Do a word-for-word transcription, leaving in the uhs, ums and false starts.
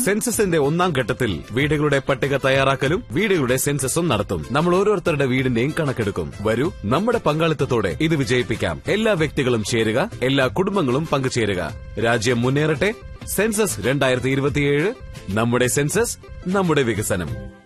സെൻസസിന്റെ ഒന്നാം ഘട്ടത്തിൽ വീടുകളുടെ പട്ടിക തയ്യാറാക്കലും വീടുകളുടെ സെൻസസും നടത്തും. നമ്മൾ ഓരോരുത്തരുടെ വീടിന്റെയും കണക്കെടുക്കും. വരൂ, നമ്മുടെ പങ്കാളിത്തത്തോടെ ഇത് വിജയിപ്പിക്കാം. എല്ലാ വ്യക്തികളും ചേരുക, എല്ലാ കുടുംബങ്ങളും പങ്കുചേരുക. രാജ്യം മുന്നേറട്ടെ. സെൻസസ് രണ്ടായിരത്തി ഇരുപത്തിയേഴ്. നമ്മുടെ സെൻസസ്, നമ്മുടെ വികസനം.